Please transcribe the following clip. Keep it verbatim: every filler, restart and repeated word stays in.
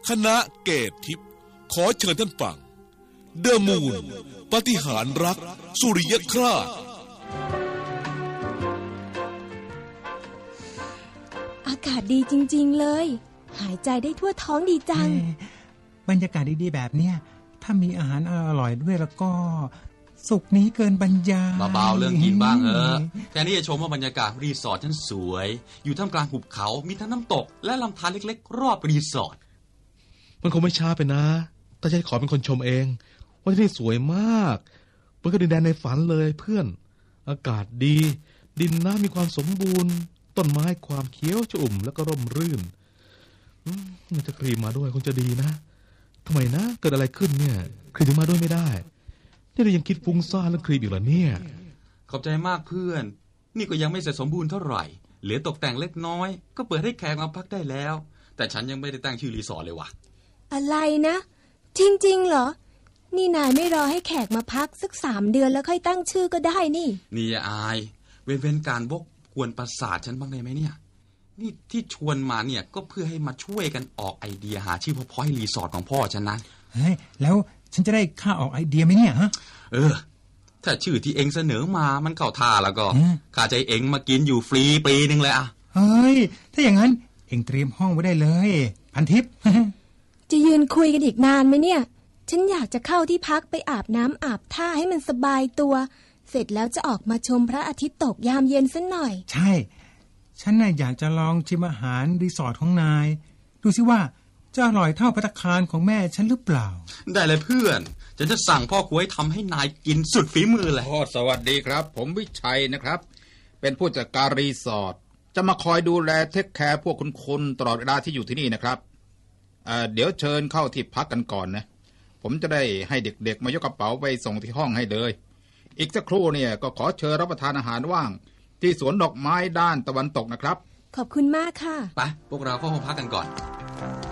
คณะเกตทิพย์ขอเชิญท่านฟังเดอะมูนปาฏิหาริย์รักสุริยคราสอากาศดีจริงๆเลยหายใจได้ทั่วท้องดีจังบรรยากาศดีๆแบบเนี้ยถ้ามีอาหารอร่อยด้วยแล้วก็สุขนี้เกินบรรยายเบาๆเรื่องกินบ้างเออแทนที่จะชมว่าบรรยากาศรีสอร์ทฉันสวยอยู่ท่ามกลางหุบเขามีทั้งน้ำตกและลำธารเล็กๆรอบรีสอร์ทมันคงไม่ช้าไปนะถ้าจะขอเป็นคนชมเองว่าที่นี่สวยมากมันก็ดินแดนในฝันเลยเพื่อนอากาศดีดินน้ำมีความสมบูรณ์ต้นไม้ความเขียวชุ่มแล้วก็ร่มรื่นมันจะครีมมาด้วยคงจะดีนะทำไมนะเกิดอะไรขึ้นเนี่ยครีมถึงมาด้วยไม่ได้นี่เรายังคิดฟุ้งซ่านเรื่องครีมอีกเหรอเนี่ยขอบใจมากเพื่อนนี่ก็ยังไม่เสร็จสมบูรณ์เท่าไหร่เหลือตกแต่งเล็กน้อยก็เปิดให้แขกมาพักได้แล้วแต่ฉันยังไม่ได้ตั้งชื่อรีสอร์ทเลยว่ะอะไรนะจริงๆเหรอนี่นายไม่รอให้แขกมาพักสักสามเดือนแล้วค่อยตั้งชื่อก็ได้นี่นี่อายเว้นเว้นการวกกวนประสาทฉันบ้างได้ไหมเนี่ยนี่ที่ชวนมาเนี่ยก็เพื่อให้มาช่วยกันออกไอเดียหาชื่อเพราะๆให้รีสอร์ทของพ่อฉันนะเฮ้ยแล้วฉันจะได้ค่าออกไอเดียไหมเนี่ยฮะเออถ้าชื่อที่เองเสนอมามันเข้าท่าแล้วก็ข้าใจเองมากินอยู่ฟรีปีนึงเลยอะเฮ้ยถ้าอย่างนั้นเองเตรียมห้องไว้ได้เลยพันทิพย์จะยืนคุยกันอีกนานไหมเนี่ยฉันอยากจะเข้าที่พักไปอาบน้ำอาบท่าให้มันสบายตัวเสร็จแล้วจะออกมาชมพระอาทิตย์ตกยามเย็นสักหน่อยใช่ฉันน่ะอยากจะลองชิมอาหารรีสอร์ทของนายดูสิว่าจะอร่อยเท่าภัตตาคารของแม่ฉันหรือเปล่าได้เลยเพื่อนฉันจะสั่งพ่อครัวให้ทำให้นายกินสุดฝีมือเลยพ่อสวัสดีครับผมวิชัยนะครับเป็นผู้จัดการรีสอร์ทจะมาคอยดูแลเทคแคร์พวกคุณคุณตลอดเวลาที่อยู่ที่นี่นะครับเอ่อเดี๋ยวเชิญเข้าที่พักกันก่อนนะผมจะได้ให้เด็กๆมายกกระเป๋าไปส่งที่ห้องให้เลยอีกสักครู่เนี่ยก็ขอเชิญรับประทานอาหารว่างที่สวนดอกไม้ด้านตะวันตกนะครับขอบคุณมากค่ะไปพวกเราเข้าห้องพักกันก่อน